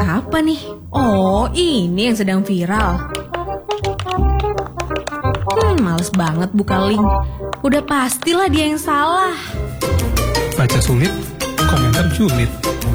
Apa nih? Oh, ini yang sedang viral. Males banget buka link. Udah pastilah dia yang salah. Baca sulit, komentar julid.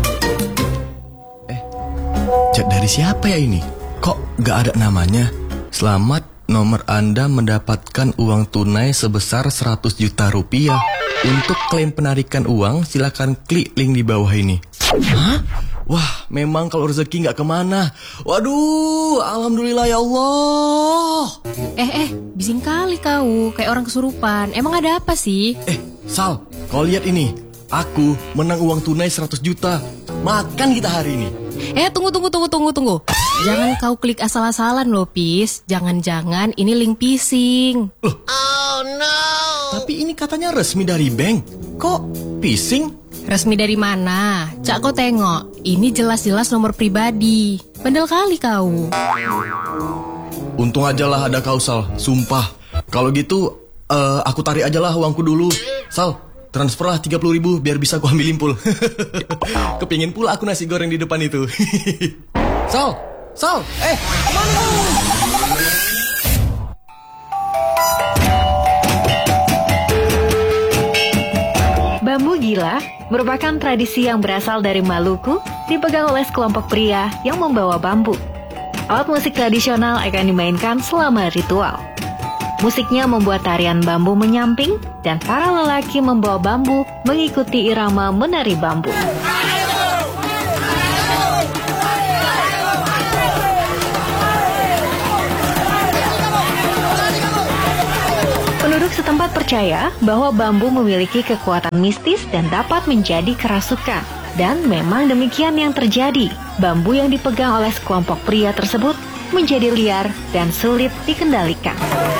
Chat dari siapa ya ini? Kok gak ada namanya? Selamat, nomor Anda mendapatkan uang tunai sebesar 100 juta rupiah. Untuk klaim penarikan uang, silakan klik link di bawah ini. Hah? Wah, memang kalau rezeki gak kemana. Waduh, alhamdulillah ya Allah. Bising kali kau, kayak orang kesurupan. Emang ada apa sih? Sal, kau lihat ini. Aku menang uang tunai 100 juta. Makan kita hari ini. Tunggu. Jangan kau klik asal-asalan loh, Pis. Jangan-jangan ini link phishing. Oh no. Tapi ini katanya resmi dari bank. Kok phishing? Resmi dari mana? Cak, kau tengok. Ini jelas-jelas nomor pribadi. Bandel kali kau. Untung aja lah ada kau, Sal. Sumpah. Kalau gitu, aku tarik aja lah uangku dulu. Sal, transferlah 30.000 biar bisa aku ambil impul. Kepingin pula aku nasi goreng di depan itu. Sal, kemana kau? Bambu gila merupakan tradisi yang berasal dari Maluku, dipegang oleh sekelompok pria yang membawa bambu. Alat musik tradisional akan dimainkan selama ritual. Musiknya membuat tarian bambu menyamping, dan para lelaki membawa bambu mengikuti irama menari bambu. Penduduk setempat percaya bahwa bambu memiliki kekuatan mistis dan dapat menjadi kerasukan. Dan memang demikian yang terjadi. Bambu yang dipegang oleh sekelompok pria tersebut menjadi liar dan sulit dikendalikan.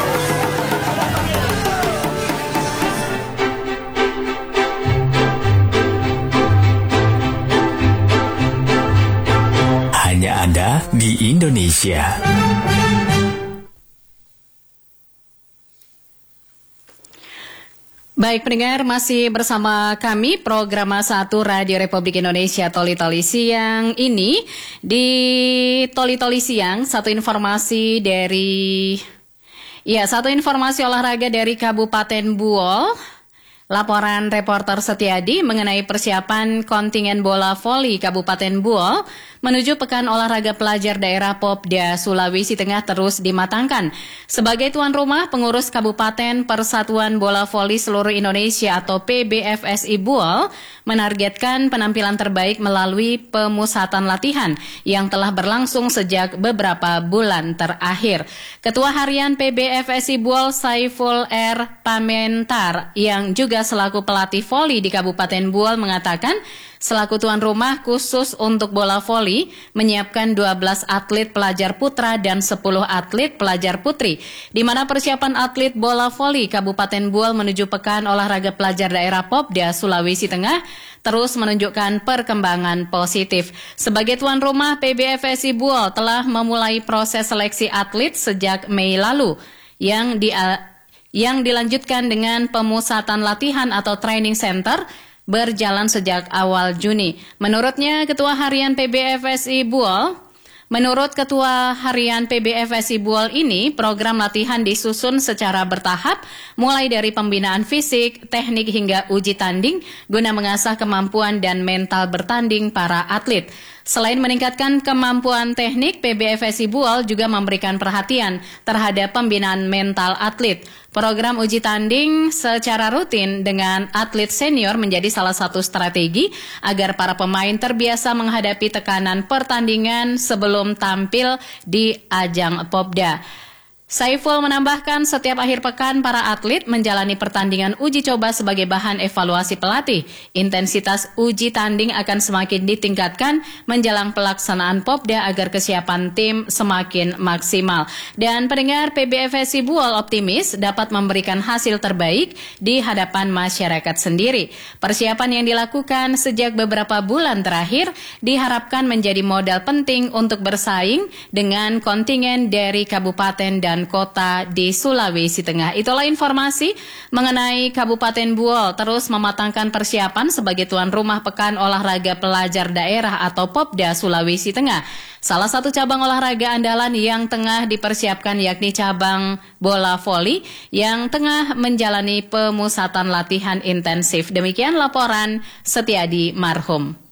Hanya ada di Indonesia. Baik pendengar, masih bersama kami program 1 Radio Republik Indonesia Toli-Toli Siang ini. Di Toli-Toli Siang, satu informasi olahraga dari Kabupaten Buol. Laporan reporter Setiadi mengenai persiapan kontingen bola voli Kabupaten Buol menuju Pekan Olahraga Pelajar Daerah Popda Sulawesi Tengah terus dimatangkan. Sebagai tuan rumah, pengurus Kabupaten Persatuan Bola Voli Seluruh Indonesia atau PBFSI Buol menargetkan penampilan terbaik melalui pemusatan latihan yang telah berlangsung sejak beberapa bulan terakhir. Ketua Harian PBFSI Buol Saiful R. Pamentar yang juga selaku pelatih voli di Kabupaten Buol mengatakan, selaku tuan rumah khusus untuk bola voli menyiapkan 12 atlet pelajar putra dan 10 atlet pelajar putri, di mana persiapan atlet bola voli Kabupaten Buol menuju Pekan Olahraga Pelajar Daerah Popda Sulawesi Tengah terus menunjukkan perkembangan positif. Sebagai tuan rumah, PBFSI Buol telah memulai proses seleksi atlet sejak Mei lalu yang dilanjutkan dengan pemusatan latihan atau training center berjalan sejak awal Juni. Menurut Ketua Harian PBFSI Buol ini, program latihan disusun secara bertahap, mulai dari pembinaan fisik, teknik hingga uji tanding, guna mengasah kemampuan dan mental bertanding para atlet. Selain meningkatkan kemampuan teknik, PBFSI Buol juga memberikan perhatian terhadap pembinaan mental atlet. Program uji tanding secara rutin dengan atlet senior menjadi salah satu strategi agar para pemain terbiasa menghadapi tekanan pertandingan sebelum tampil di ajang Popda. Saiful menambahkan setiap akhir pekan para atlet menjalani pertandingan uji coba sebagai bahan evaluasi pelatih. Intensitas uji tanding akan semakin ditingkatkan menjelang pelaksanaan Popda agar kesiapan tim semakin maksimal. Dan pendengar, PBFSI Buol optimis dapat memberikan hasil terbaik di hadapan masyarakat sendiri. Persiapan yang dilakukan sejak beberapa bulan terakhir diharapkan menjadi modal penting untuk bersaing dengan kontingen dari kabupaten dan dan kota di Sulawesi Tengah. Itulah informasi mengenai Kabupaten Buol terus mematangkan persiapan sebagai tuan rumah Pekan Olahraga Pelajar Daerah atau Popda Sulawesi Tengah. Salah satu cabang olahraga andalan yang tengah dipersiapkan yakni cabang bola voli yang tengah menjalani pemusatan latihan intensif. Demikian laporan Setiadi Marhum.